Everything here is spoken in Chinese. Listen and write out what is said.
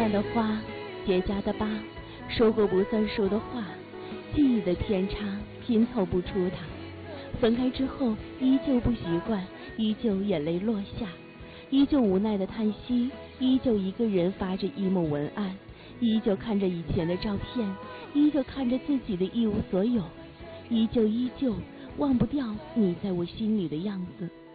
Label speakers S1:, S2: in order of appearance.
S1: 烂的花，结痂的疤，说过不算数的话，记忆的偏差拼凑不出它。分开之后依旧不习惯，依旧眼泪落下，依旧无奈的叹息，依旧一个人发着 emo 文案，依旧看着以前的照片，依旧看着自己的一无所有，依旧忘不掉你在我心里的样子。